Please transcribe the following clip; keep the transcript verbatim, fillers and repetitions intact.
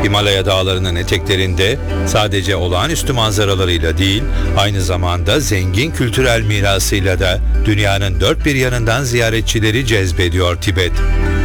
Himalaya dağlarının eteklerinde sadece olağanüstü manzaralarıyla değil, aynı zamanda zengin kültürel mirasıyla da dünyanın dört bir yanından ziyaretçileri cezbediyor Tibet.